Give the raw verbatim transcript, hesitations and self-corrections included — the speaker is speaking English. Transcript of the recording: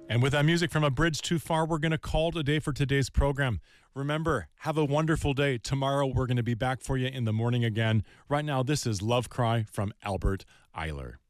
And with that music from A Bridge Too Far, we're going to call it a day for today's program. Remember, have a wonderful day. Tomorrow, we're going to be back for you in the morning again. Right now, this is Love Cry from Albert Eiler.